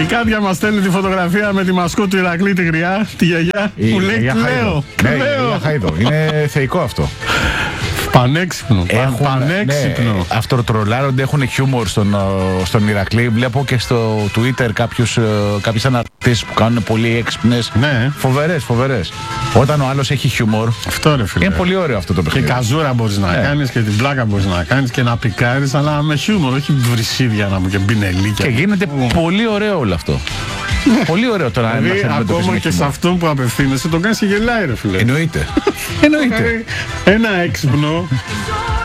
Η Κάτια μας στέλνει τη φωτογραφία με τη μασκότ του Ηρακλή, τη γριά, τη γιαγιά, που λέει κλαίω. Ναι, η γιαγιά Χάιδο. Είναι θεϊκό αυτό. Πανέξυπνο. Πανέξυπνο. Ναι, αυτοτρολάρονται, έχουν χιούμορ στον Ηρακλή. Βλέπω και στο Twitter κάποιες αναρτήσεις που κάνουν πολύ έξυπνες. Ναι. Φοβερές. Όταν ο άλλος έχει χιούμορ. Αυτό ρε φίλε. Είναι πολύ ωραίο αυτό το παιχνίδι. Και καζούρα μπορείς να κάνεις και την πλάκα μπορείς να κάνεις και να πικάρεις, αλλά με χιούμορ, όχι βρυσίδια να μου και μπινελίκια. Και γίνεται πολύ ωραίο όλο αυτό. Πολύ ωραίο τώρα να δηλαδή, ακόμα και σε αυτόν που απευθύνεσαι τον κάνεις και γελάει ρε φίλε. Εννοείται. Ένα έξυπνο